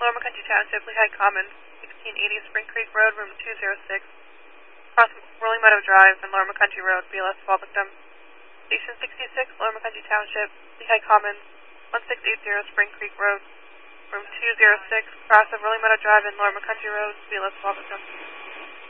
Lower McCounty Township, Lehigh Commons, 1680 Spring Creek Road, room 206, across Rolling Meadow Drive and Lower McCounty Road, BLS fall victim. Station 66, Lower McCounty Township, Lehigh Commons, 1680 Spring Creek Road, room 206, across Rolling Meadow Drive and Lower McCounty Road, BLS fall victim.